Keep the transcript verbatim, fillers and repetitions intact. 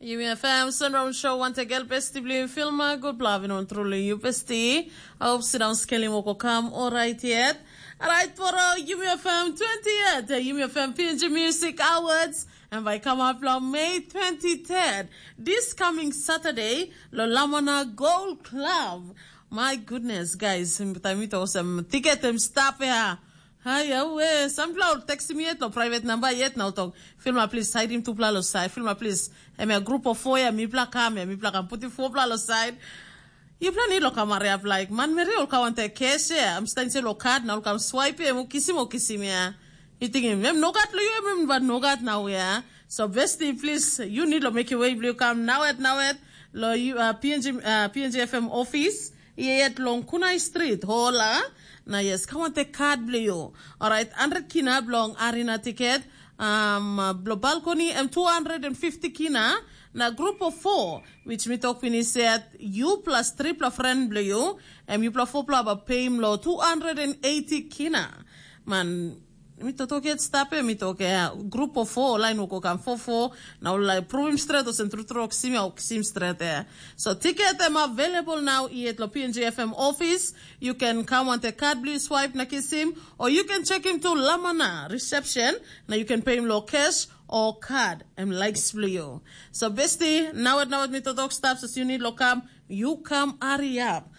U F M Sunround Show want to get best blue filmer good blavin on truly you bestie. I hope sit down scaling woko come all right yet. All right for uh, U F M twentieth uh, U F M P N G Music Awards and by come up on May twenty-third. This coming Saturday, Lolamana Gold Club. My goodness, guys, mtamito some ticket them stop here. Hi, away. Some people text me yet no private number yet now talk. Film a please side him two plalo side. Film a please. I'm a group of four. Me plaka me me plaka put it four plalo side. You plan it look amare like man me real kawante cash yeah. I'm standing say card now come swipe e mo kisi mo kisi me ya. You think mem no gat lo you mem but no gat now yeah. So bestie please you need to make your way blue come now at now at lo you uh, P N G uh, P N G F M office. Yet long Kunai Street hola. Na yes, come on take card blue. All right, one hundred kina blong arena ticket. Um, blo balcony and two hundred fifty kina. Na group of four, which me talk finish said you plus three plus friend blue, and you plus four plus about pay him low two hundred eighty kina. Man, me to talk it stop me talk uh, group of four line woko come four four now like prove straight or central truck sim or sim straight there. So ticket them available now at the P N G F M office. You can come on the card blue swipe na kisim or you can check him to Lamana reception. Now you can pay him low cash or card and likes blue. So bestie now at now at me to talk stuff so you need to come you come hurry up.